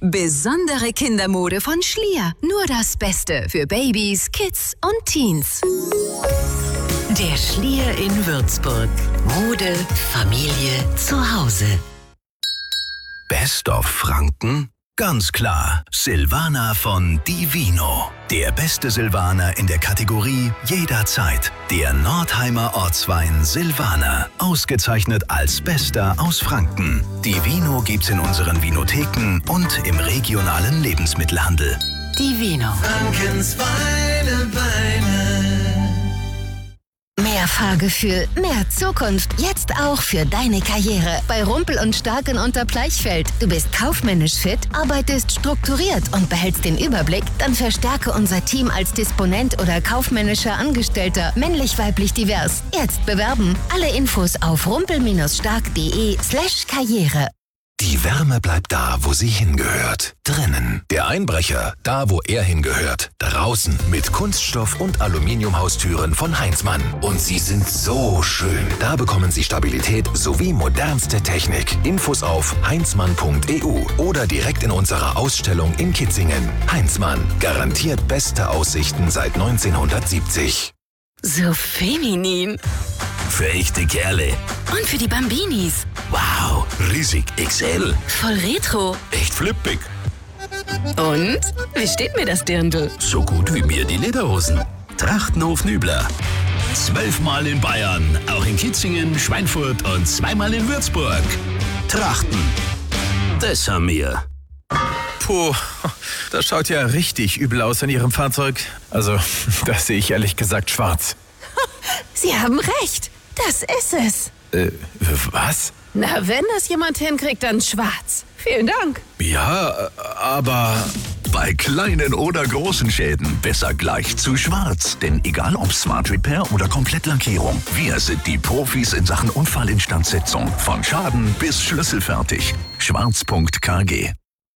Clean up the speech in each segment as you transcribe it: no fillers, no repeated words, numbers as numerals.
Besondere Kindermode von Schlier. Nur das Beste für Babys, Kids und Teens. Der Schlier in Würzburg. Mode, Familie, Zuhause. Best of Franken? Ganz klar, Silvaner von Divino. Der beste Silvaner in der Kategorie jederzeit. Der Nordheimer Ortswein Silvaner. Ausgezeichnet als Bester aus Franken. Divino gibt's in unseren Vinotheken und im regionalen Lebensmittelhandel. Divino. Frankens Weine. Mehr Fahrgefühl, mehr Zukunft. Jetzt auch für deine Karriere. Bei Rumpel und Stark in Unterbleichfeld. Du bist kaufmännisch fit, arbeitest strukturiert und behältst den Überblick? Dann verstärke unser Team als Disponent oder kaufmännischer Angestellter. Männlich-weiblich divers. Jetzt bewerben. Alle Infos auf rumpel-stark.de/Karriere. Die Wärme bleibt da, wo sie hingehört. Drinnen. Der Einbrecher, da wo er hingehört. Draußen. Mit Kunststoff- und Aluminiumhaustüren von Heinzmann. Und sie sind so schön. Da bekommen Sie Stabilität sowie modernste Technik. Infos auf heinzmann.eu oder direkt in unserer Ausstellung in Kitzingen. Heinzmann. Garantiert beste Aussichten seit 1970. So feminin. Für echte Kerle. Und für die Bambinis. Wow. Riesig XL. Voll retro. Echt flippig. Und? Wie steht mir das Dirndl? So gut wie mir die Lederhosen. Trachtenhof Nübler. 12-mal in Bayern, auch in Kitzingen, Schweinfurt und 2-mal in Würzburg. Trachten. Das haben wir. Puh, das schaut ja richtig übel aus in Ihrem Fahrzeug. Also, das sehe ich ehrlich gesagt schwarz. Sie haben recht. Das ist es. Was? Na, wenn das jemand hinkriegt, dann schwarz. Vielen Dank. Ja, aber... Bei kleinen oder großen Schäden besser gleich zu schwarz. Denn egal ob Smart Repair oder Komplettlackierung, wir sind die Profis in Sachen Unfallinstandsetzung. Von Schaden bis schlüsselfertig. Schwarz.kg.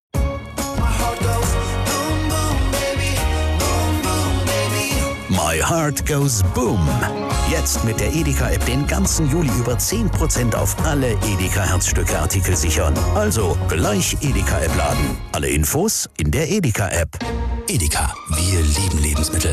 My Heart Goes Boom. Jetzt mit der Edeka-App den ganzen Juli über 10% auf alle Edeka-Herzstücke-Artikel sichern. Also gleich Edeka-App laden. Alle Infos in der Edeka-App. Edeka, wir lieben Lebensmittel.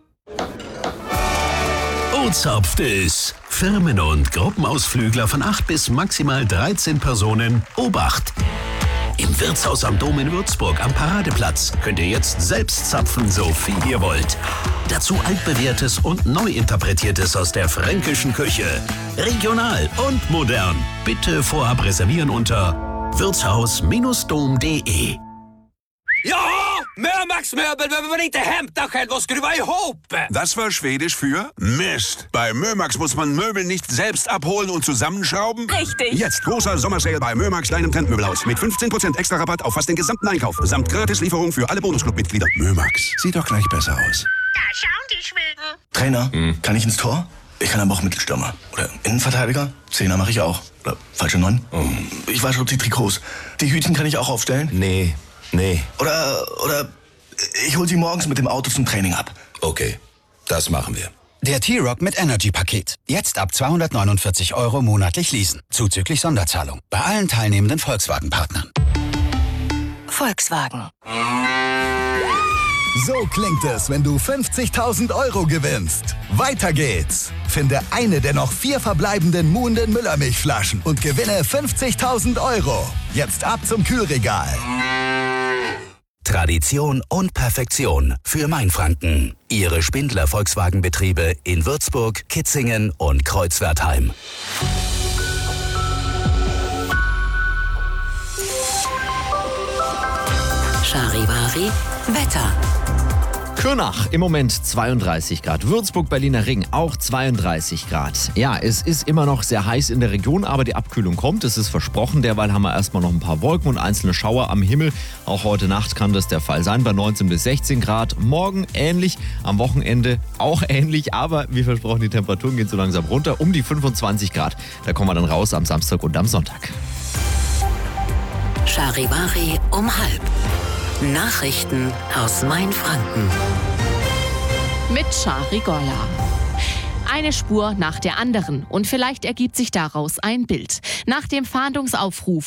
Ozapft es. Firmen- und Gruppenausflügler von 8 bis maximal 13 Personen. Obacht! Im Wirtshaus am Dom in Würzburg am Paradeplatz könnt ihr jetzt selbst zapfen, so viel ihr wollt. Dazu altbewährtes und neu interpretiertes aus der fränkischen Küche. Regional und modern. Bitte vorab reservieren unter wirtshaus-dom.de. Ja, Mömax-möbel behöver man inte hämta själv och skruva ihop. Das war Schwedisch für Mist. Bei Mömax muss man Möbel nicht selbst abholen und zusammenschrauben. Richtig. Jetzt großer Sommersale bei Mömax kleinem Trendmöbelhaus mit 15% extra Rabatt auf fast den gesamten Einkauf samt Gratislieferung für alle Bonusclub-Mitglieder. Mömax, sieht doch gleich besser aus. Da schauen die Schweden. Trainer, kann ich ins Tor? Ich kann aber auch Mittelstürmer. Oder Innenverteidiger? Zehner mache ich auch. Oder falsche 9? Ich wasche auch die Trikots. Die Hütchen kann ich auch aufstellen? Nee. Oder ich hol sie morgens mit dem Auto zum Training ab. Okay, das machen wir. Der T-Rock mit Energy-Paket. Jetzt ab 249 € monatlich leasen. Zuzüglich Sonderzahlung. Bei allen teilnehmenden Volkswagen-Partnern. Volkswagen. So klingt es, wenn du 50.000 € gewinnst. Weiter geht's. Finde eine der noch 4 verbleibenden Muhnden Müllermilchflaschen und gewinne 50.000 €. Jetzt ab zum Kühlregal. Tradition und Perfektion für Mainfranken. Ihre Spindler Volkswagenbetriebe in Würzburg, Kitzingen und Kreuzwertheim. Charivari, Wetter. Kürnach im Moment 32 Grad. Würzburg, Berliner Ring auch 32 Grad. Ja, es ist immer noch sehr heiß in der Region, aber die Abkühlung kommt. Es ist versprochen. Derweil haben wir erstmal noch ein paar Wolken und einzelne Schauer am Himmel. Auch heute Nacht kann das der Fall sein bei 19 bis 16 Grad. Morgen ähnlich, am Wochenende auch ähnlich. Aber wie versprochen, die Temperaturen gehen so langsam runter. Um die 25 Grad. Da kommen wir dann raus am Samstag und am Sonntag. Charivari um 12:30. Nachrichten aus Mainfranken. Mit Shari Golla. Eine Spur nach der anderen und vielleicht ergibt sich daraus ein Bild. Nach dem Fahndungsaufruf